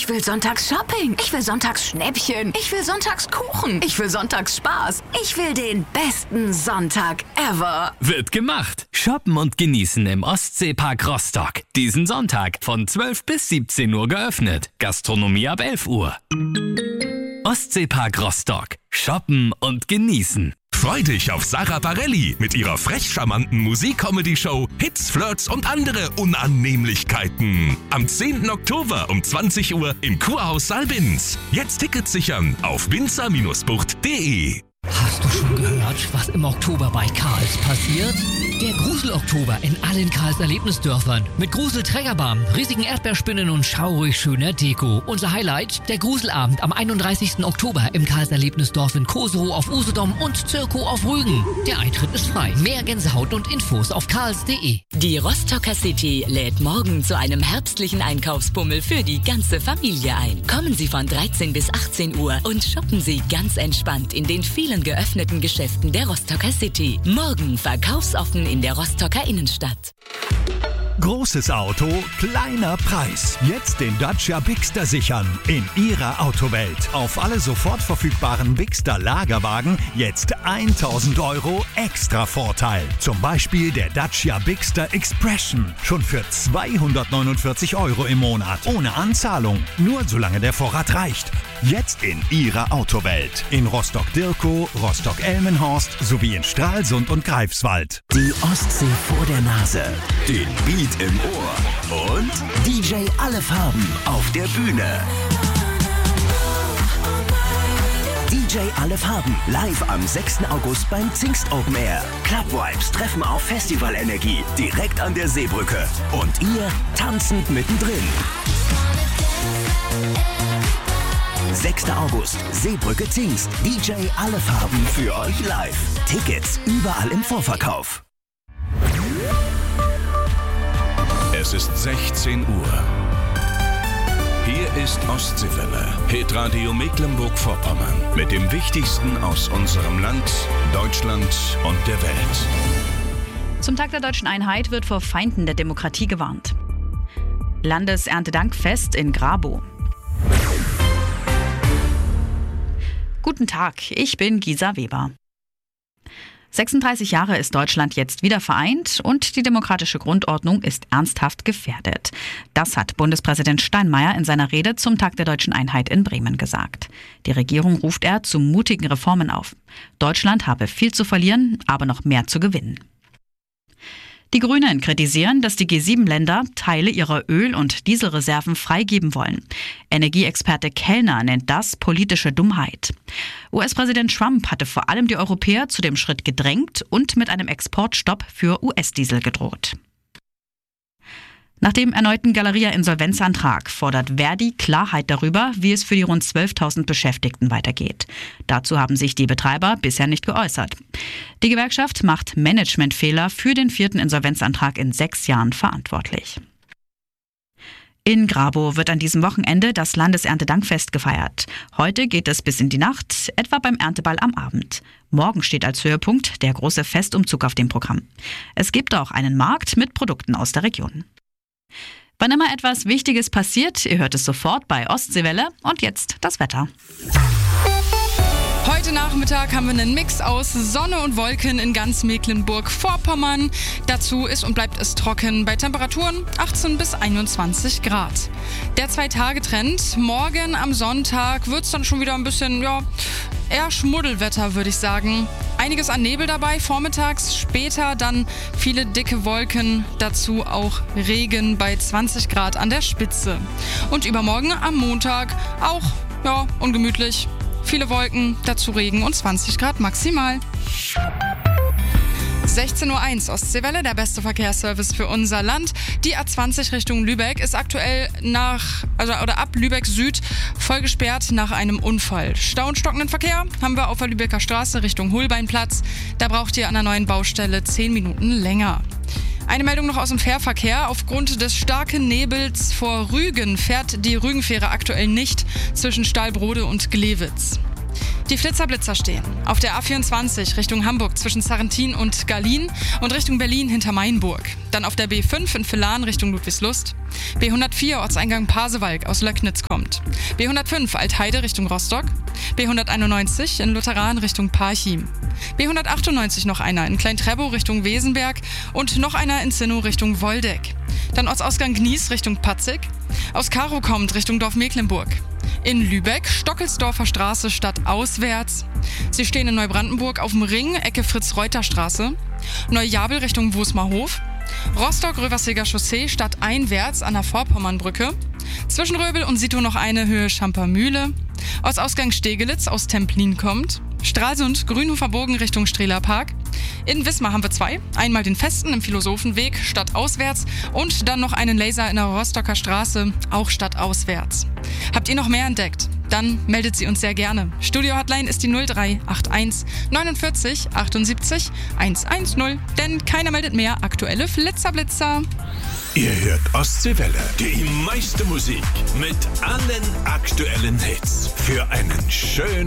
Ich will Sonntags-Shopping. Ich will Sonntags-Schnäppchen. Ich will Sonntagskuchen. Ich will Sonntagsspaß. Ich will den besten Sonntag ever. Wird gemacht. Shoppen und genießen im Ostseepark Rostock. Diesen Sonntag von 12 bis 17 Uhr geöffnet. Gastronomie ab 11 Uhr. Ostseepark Rostock. Shoppen und genießen. Freu dich auf Sarah Bareilles mit ihrer frech charmanten Musik-Comedy-Show Hits, Flirts und andere Unannehmlichkeiten. Am 10. Oktober um 20 Uhr im Kurhaus Saalbins. Jetzt Tickets sichern auf winzer-bucht.de. Hast du schon gehört, was im Oktober bei Karls passiert? Der Grusel-Oktober in allen Karls Erlebnisdörfern. Mit Grusel-Trägerbahn, riesigen Erdbeerspinnen und schaurig schöner Deko. Unser Highlight, der Gruselabend am 31. Oktober im Karls Erlebnisdorf in Koserow auf Usedom und Zirkow auf Rügen. Der Eintritt ist frei. Mehr Gänsehaut und Infos auf karls.de. Die Rostocker City lädt morgen zu einem herbstlichen Einkaufsbummel für die ganze Familie ein. Kommen Sie von 13 bis 18 Uhr und shoppen Sie ganz entspannt in den vielen geöffneten Geschäften der Rostocker City. Morgen verkaufsoffen in der Rostocker Innenstadt. Großes Auto, kleiner Preis. Jetzt den Dacia Bigster sichern. In Ihrer Autowelt. Auf alle sofort verfügbaren Bigster Lagerwagen jetzt 1.000 € extra Vorteil. Zum Beispiel der Dacia Bigster Expression. Schon für 249 € im Monat. Ohne Anzahlung. Nur solange der Vorrat reicht. Jetzt in Ihrer Autowelt. In Rostock-Dirkow, Rostock-Elmenhorst sowie in Stralsund und Greifswald. Die Ostsee vor der Nase. Den Beat im Ohr und DJ Alle Farben auf der Bühne. DJ Alle Farben live am 6. August beim Zingst Open Air. Club Vibes treffen auf Festivalenergie direkt an der Seebrücke. Und ihr tanzend mittendrin. 6. August, Seebrücke Zingst. DJ Alle Farben für euch live. Tickets überall im Vorverkauf. Es ist 16 Uhr. Hier ist Ostseewelle, Hitradio Mecklenburg-Vorpommern. Mit dem Wichtigsten aus unserem Land, Deutschland und der Welt. Zum Tag der Deutschen Einheit wird vor Feinden der Demokratie gewarnt. Landeserntedankfest in Grabow. Guten Tag, ich bin Gisa Weber. 36 Jahre ist Deutschland jetzt wieder vereint und die demokratische Grundordnung ist ernsthaft gefährdet. Das hat Bundespräsident Steinmeier in seiner Rede zum Tag der Deutschen Einheit in Bremen gesagt. Die Regierung ruft er zu mutigen Reformen auf. Deutschland habe viel zu verlieren, aber noch mehr zu gewinnen. Die Grünen kritisieren, dass die G7-Länder Teile ihrer Öl- und Dieselreserven freigeben wollen. Energieexperte Kellner nennt das politische Dummheit. US-Präsident Trump hatte vor allem die Europäer zu dem Schritt gedrängt und mit einem Exportstopp für US-Diesel gedroht. Nach dem erneuten Galeria-Insolvenzantrag fordert Verdi Klarheit darüber, wie es für die rund 12.000 Beschäftigten weitergeht. Dazu haben sich die Betreiber bisher nicht geäußert. Die Gewerkschaft macht Managementfehler für den 4. Insolvenzantrag in 6 Jahren verantwortlich. In Grabow wird an diesem Wochenende das Landeserntedankfest gefeiert. Heute geht es bis in die Nacht, etwa beim Ernteball am Abend. Morgen steht als Höhepunkt der große Festumzug auf dem Programm. Es gibt auch einen Markt mit Produkten aus der Region. Wann immer etwas Wichtiges passiert, ihr hört es sofort bei Ostseewelle. Und jetzt das Wetter. Heute Nachmittag haben wir einen Mix aus Sonne und Wolken in ganz Mecklenburg-Vorpommern. Dazu ist und bleibt es trocken bei Temperaturen 18 bis 21 Grad. Der 2-Tage-Trend. Morgen am Sonntag wird es dann schon wieder ein bisschen, eher Schmuddelwetter, würde ich sagen. Einiges an Nebel dabei, vormittags, später dann viele dicke Wolken, dazu auch Regen bei 20 Grad an der Spitze. Und übermorgen am Montag auch, ungemütlich. Viele Wolken, dazu Regen und 20 Grad maximal. 16:01 Uhr Ostseewelle, der beste Verkehrsservice für unser Land. Die A20 Richtung Lübeck ist aktuell ab Lübeck Süd voll gesperrt nach einem Unfall. Stau und stockenden Verkehr haben wir auf der Lübecker Straße Richtung Holbeinplatz. Da braucht ihr an der neuen Baustelle 10 Minuten länger. Eine Meldung noch aus dem Fährverkehr. Aufgrund des starken Nebels vor Rügen fährt die Rügenfähre aktuell nicht zwischen Stahlbrode und Glewitz. Die Flitzer-Blitzer stehen auf der A24 Richtung Hamburg zwischen Sarrentin und Garlin und Richtung Berlin hinter Mainburg. Dann auf der B5 in Villan Richtung Ludwigslust. B104 Ortseingang Pasewalk aus Löcknitz kommt. B105 Altheide Richtung Rostock. B191 in Lutheran Richtung Parchim. B198 noch einer in Klein-Trebow Richtung Wesenberg und noch einer in Zinnow Richtung Woldeck. Dann Ortsausgang Gnies Richtung Patzig. Aus Karow kommt Richtung Dorf Mecklenburg. In Lübeck, Stockelsdorfer Straße stadtauswärts. Sie stehen in Neubrandenburg auf dem Ring, Ecke Fritz-Reuter-Straße. Neujabel Richtung Wusmarhof. Rostock-Röverseger Chaussee stadteinwärts an der Vorpommernbrücke. Zwischen Röbel und Sito noch eine Höhe Schampermühle. Ortsausgang Stegelitz aus Templin kommt. Stralsund, Grünhofer Bogen Richtung Strehler Park. In Wismar haben wir 2. Einmal den Festen im Philosophenweg, stadtauswärts. Und dann noch einen Laser in der Rostocker Straße, auch stadtauswärts. Habt ihr noch mehr entdeckt? Dann meldet sie uns sehr gerne. Studio-Hotline ist die 0381 49 78 110. Denn keiner meldet mehr aktuelle Flitzer-Blitzer. Ihr hört Ostseewelle, die meiste Musik mit allen aktuellen Hits für einen schönen